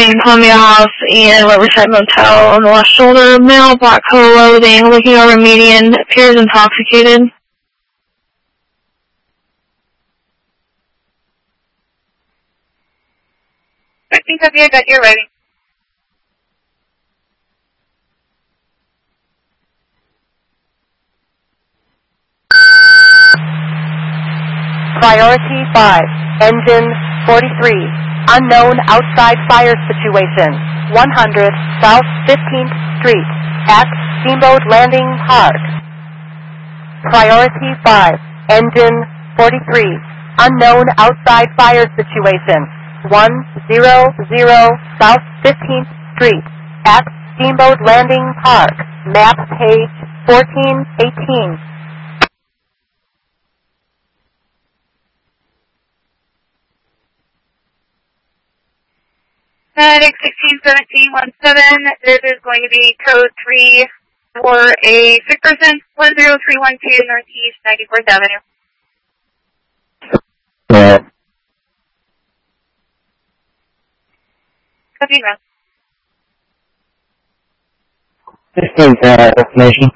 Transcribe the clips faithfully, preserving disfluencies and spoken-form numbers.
Loading, Columbia House and Riverside Motel on the left shoulder. Male, black color loading, looking over median, appears intoxicated. I think of you that you're ready. Priority five, engine forty-three, unknown outside fire situation, one hundred South fifteenth Street, at Steamboat Landing Park. Priority five, engine forty-three, unknown outside fire situation, one hundred South fifteenth Street, at Steamboat Landing Park, map page fourteen eighteen. Medic sixteen seventeen one seven, this is going to be code three for a sick person, one zero three one two Northeast ninety-fourth Avenue. Yeah. Copy, ma'am. This is uh, information.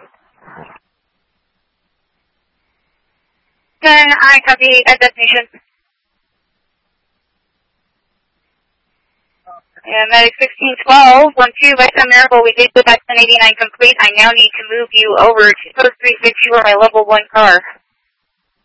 Can I copy at destination? Yeah, Medic sixteen twelve one two, by some miracle we did the ten eighty-nine complete. I now need to move you over to post three six. You are my level one car.